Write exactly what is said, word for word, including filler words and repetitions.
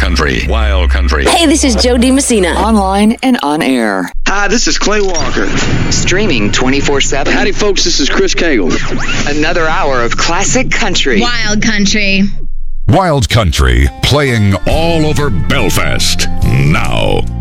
Country. Wild Country. Hey, this is Joe DiMessina. Online and on air. Hi, this is Clay Walker. Streaming twenty-four seven. Howdy, folks. This is Chris Cagle. Another hour of classic country. Wild Country. Wild Country, playing all over Belfast. Now.